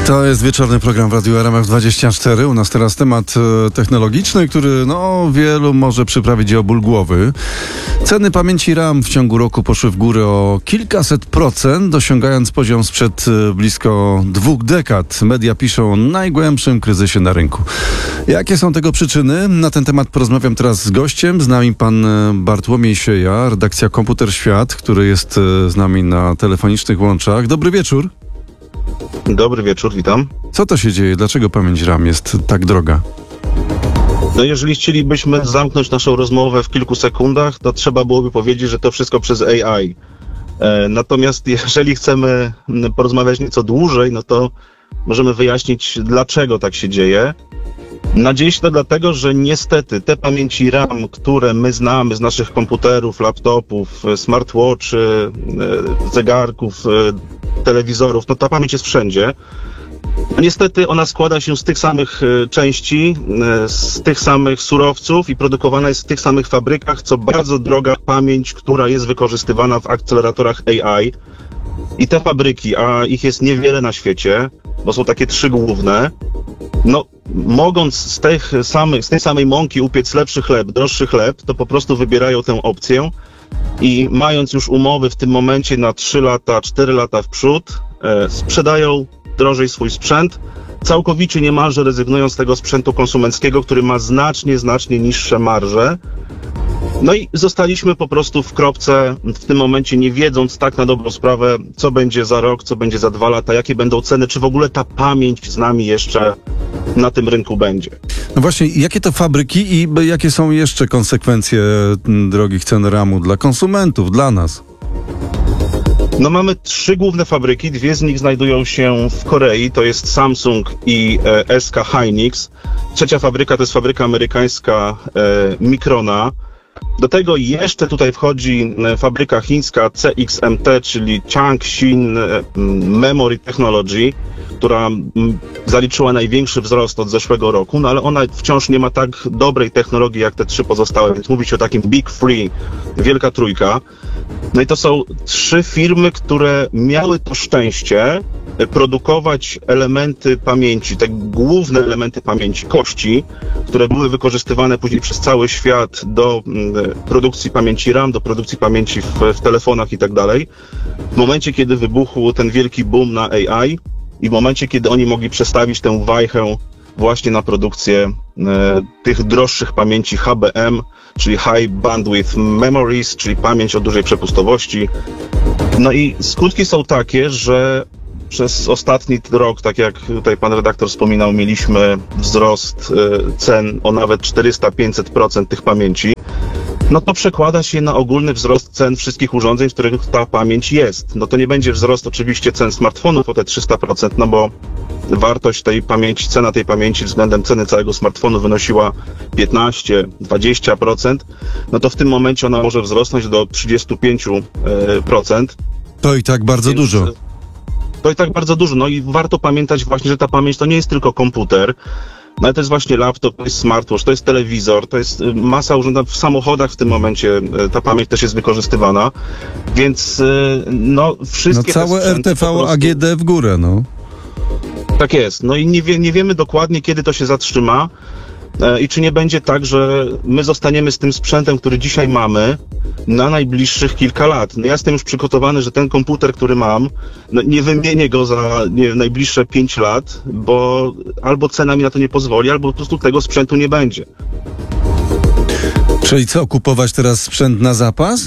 To jest wieczorny program w Radiu RMF24. U nas teraz temat technologiczny, który wielu może przyprawić o ból głowy. Ceny pamięci RAM w ciągu roku poszły w górę o kilkaset procent, osiągając poziom sprzed blisko 2 dekad. Media piszą o najgłębszym kryzysie na rynku. Jakie są tego przyczyny? Na ten temat porozmawiam teraz z gościem. Z nami pan Bartłomiej Sieja, redakcja Komputer Świat, który jest z nami na telefonicznych łączach. Dobry wieczór. Dobry wieczór, witam. Co to się dzieje? Dlaczego pamięć RAM jest tak droga? Jeżeli chcielibyśmy zamknąć naszą rozmowę w kilku sekundach, to trzeba byłoby powiedzieć, że to wszystko przez AI. Natomiast jeżeli chcemy porozmawiać nieco dłużej, to możemy wyjaśnić, dlaczego tak się dzieje. Dzieje się to dlatego, że niestety te pamięci RAM, które my znamy z naszych komputerów, laptopów, smartwatchy, zegarków, telewizorów, ta pamięć jest wszędzie. Niestety ona składa się z tych samych części, z tych samych surowców i produkowana jest w tych samych fabrykach, co bardzo droga pamięć, która jest wykorzystywana w akceleratorach AI. I te fabryki, a ich jest niewiele na świecie, bo są takie 3 główne, mogąc z tej samej mąki upiec lepszy chleb, droższy chleb, to po prostu wybierają tę opcję i mając już umowy w tym momencie na 3 lata, 4 lata w przód, sprzedają drożej swój sprzęt, całkowicie niemalże rezygnując z tego sprzętu konsumenckiego, który ma znacznie niższe marże. I zostaliśmy po prostu w kropce w tym momencie, nie wiedząc tak na dobrą sprawę, co będzie za rok, co będzie za 2 lata, jakie będą ceny, czy w ogóle ta pamięć z nami jeszcze na tym rynku będzie. No właśnie, jakie to fabryki i jakie są jeszcze konsekwencje drogich cen RAM-u dla konsumentów, dla nas? Mamy 3 główne fabryki, 2 z nich znajdują się w Korei, to jest Samsung i SK Hynix. Trzecia fabryka to jest fabryka amerykańska Microna. Do tego jeszcze tutaj wchodzi fabryka chińska CXMT, czyli Changxin Memory Technology, która zaliczyła największy wzrost od zeszłego roku, ale ona wciąż nie ma tak dobrej technologii jak te 3 pozostałe, więc mówi się o takim Big Three, wielka trójka. I to są 3 firmy, które miały to szczęście produkować elementy pamięci, te główne elementy pamięci, kości, które były wykorzystywane później przez cały świat do produkcji pamięci RAM, do produkcji pamięci w telefonach i tak dalej. W momencie, kiedy wybuchł ten wielki boom na AI i w momencie, kiedy oni mogli przestawić tę wajchę właśnie na produkcję tych droższych pamięci HBM, czyli High Bandwidth Memories, czyli pamięć o dużej przepustowości. I skutki są takie, że przez ostatni rok, tak jak tutaj pan redaktor wspominał, mieliśmy wzrost cen o nawet 400-500% tych pamięci. To przekłada się na ogólny wzrost cen wszystkich urządzeń, w których ta pamięć jest. To nie będzie wzrost oczywiście cen smartfonów o te 300%, bo wartość tej pamięci, cena tej pamięci względem ceny całego smartfonu wynosiła 15-20%, to w tym momencie ona może wzrosnąć do 35%. To i tak bardzo dużo. To i tak bardzo dużo. I warto pamiętać właśnie, że ta pamięć to nie jest tylko komputer, ale to jest właśnie laptop, to jest smartwatch, to jest telewizor, to jest masa urządzeń. W samochodach w tym momencie ta pamięć też jest wykorzystywana, więc wszystkie całe te sprzęty RTV, po prostu... AGD w górę, Tak jest. I nie wiemy dokładnie, kiedy to się zatrzyma i czy nie będzie tak, że my zostaniemy z tym sprzętem, który dzisiaj mamy, na najbliższych kilka lat. Ja jestem już przygotowany, że ten komputer, który mam, nie wymienię go za najbliższe 5 lat, bo albo cena mi na to nie pozwoli, albo po prostu tego sprzętu nie będzie. Czyli co, kupować teraz sprzęt na zapas?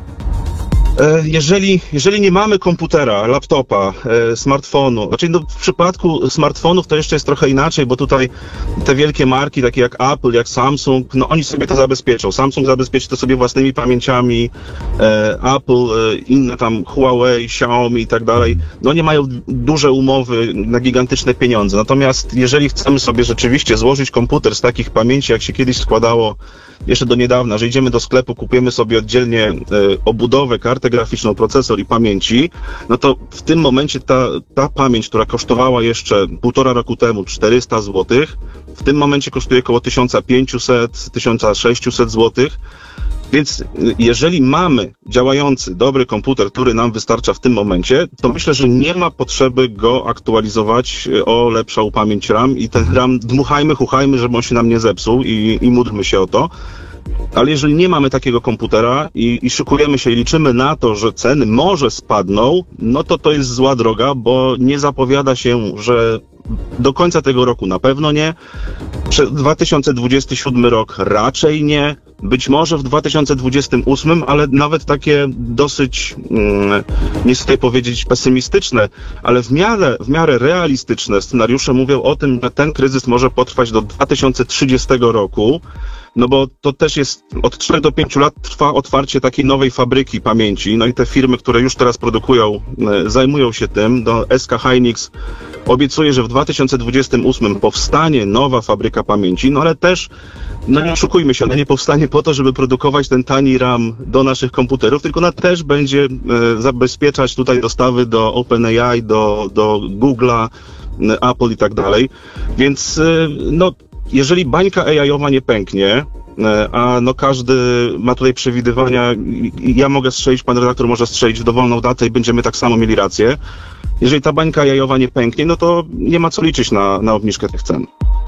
Jeżeli nie mamy komputera, laptopa, smartfonu, w przypadku smartfonów to jeszcze jest trochę inaczej, bo tutaj te wielkie marki, takie jak Apple, jak Samsung, oni sobie to zabezpieczą. Samsung zabezpieczy to sobie własnymi pamięciami, Apple, inne tam Huawei, Xiaomi i tak dalej, nie mają duże umowy na gigantyczne pieniądze. Natomiast jeżeli chcemy sobie rzeczywiście złożyć komputer z takich pamięci, jak się kiedyś składało jeszcze do niedawna, że idziemy do sklepu, kupujemy sobie oddzielnie obudowę, kartę graficzną, procesor i pamięci, to w tym momencie ta pamięć, która kosztowała jeszcze 1,5 roku temu 400 zł, w tym momencie kosztuje około 1500-1600 zł. Więc jeżeli mamy działający, dobry komputer, który nam wystarcza w tym momencie, to myślę, że nie ma potrzeby go aktualizować o lepszą pamięć RAM i ten RAM dmuchajmy, chuchajmy, żeby on się nam nie zepsuł i módlmy się o to. Ale jeżeli nie mamy takiego komputera i szykujemy się i liczymy na to, że ceny może spadną, no to jest zła droga, bo nie zapowiada się, że do końca tego roku na pewno nie. 2027 rok raczej nie. Być może w 2028, ale nawet takie dosyć, nie chcę tutaj powiedzieć pesymistyczne, ale w miarę realistyczne scenariusze mówią o tym, że ten kryzys może potrwać do 2030 roku. No bo to też jest od 3 do 5 lat trwa otwarcie takiej nowej fabryki pamięci. No i te firmy, które już teraz produkują, zajmują się tym. SK Hynix obiecuje, że w 2028 powstanie nowa fabryka pamięci, no ale też, no nie oszukujmy się, ona nie powstanie po to, żeby produkować ten tani RAM do naszych komputerów, tylko ona też będzie zabezpieczać tutaj dostawy do OpenAI, do Google'a, Apple i tak dalej. Więc no, jeżeli bańka AI-owa nie pęknie, a no każdy ma tutaj przewidywania, ja mogę strzelić, pan redaktor może strzelić w dowolną datę i będziemy tak samo mieli rację. Jeżeli ta bańka AI-owa nie pęknie, no to nie ma co liczyć na obniżkę tych cen.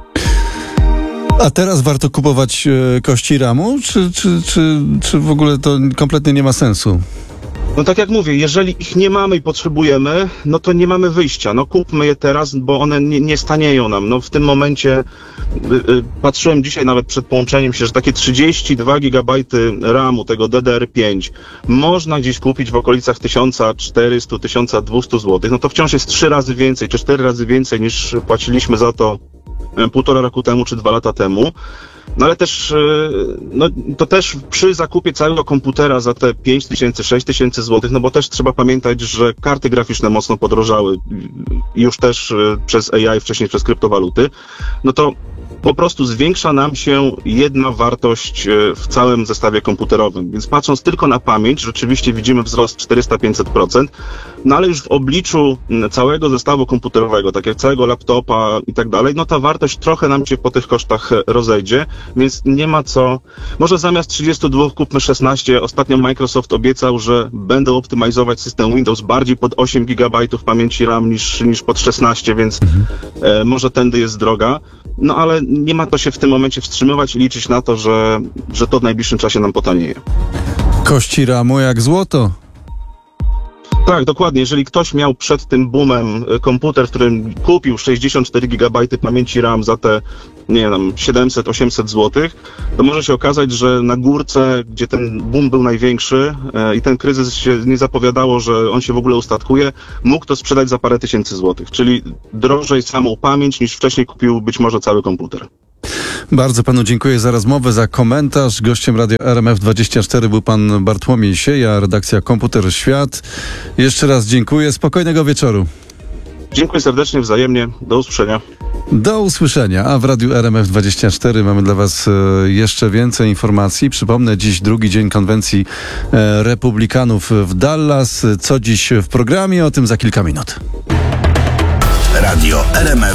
A teraz warto kupować kości RAM-u, czy w ogóle to kompletnie nie ma sensu? No tak jak mówię, jeżeli ich nie mamy i potrzebujemy, no to nie mamy wyjścia. No kupmy je teraz, bo one nie stanieją nam. No w tym momencie patrzyłem dzisiaj nawet przed połączeniem się, że takie 32 GB RAM-u, tego DDR5 można gdzieś kupić w okolicach 1400-1200 zł. No to wciąż jest 3 razy więcej, czy 4 razy więcej niż płaciliśmy za to 1,5 roku temu, czy 2 lata temu. No ale też, no to też przy zakupie całego komputera za te 5000, 6000 zł, no bo też trzeba pamiętać, że karty graficzne mocno podrożały już też przez AI, wcześniej przez kryptowaluty, no to po prostu zwiększa nam się jedna wartość w całym zestawie komputerowym. Więc patrząc tylko na pamięć, rzeczywiście widzimy wzrost 400-500%, no ale już w obliczu całego zestawu komputerowego, tak jak całego laptopa i tak dalej, no ta wartość trochę nam się po tych kosztach rozejdzie, więc nie ma co. Może zamiast 32 kupmy 16. Ostatnio Microsoft obiecał, że będą optymalizować system Windows bardziej pod 8 GB pamięci RAM niż pod 16, więc może tędy jest droga. No ale nie ma to się w tym momencie wstrzymywać i liczyć na to, że to w najbliższym czasie nam potanieje. Kości RAM-u jak złoto. Tak, dokładnie. Jeżeli ktoś miał przed tym boomem komputer, w którym kupił 64 GB pamięci RAM za te, nie wiem, 700-800 zł, to może się okazać, że na górce, gdzie ten boom był największy i ten kryzys się nie zapowiadało, że on się w ogóle ustatkuje, mógł to sprzedać za parę tysięcy złotych. Czyli drożej samą pamięć niż wcześniej kupił być może cały komputer. Bardzo panu dziękuję za rozmowę, za komentarz. Gościem Radia RMF24 był pan Bartłomiej Sieja, redakcja Komputer Świat. Jeszcze raz dziękuję. Spokojnego wieczoru. Dziękuję serdecznie, wzajemnie. Do usłyszenia. Do usłyszenia. A w Radiu RMF24 mamy dla was jeszcze więcej informacji. Przypomnę, dziś drugi dzień konwencji republikanów w Dallas. Co dziś w programie? O tym za kilka minut. Radio RMF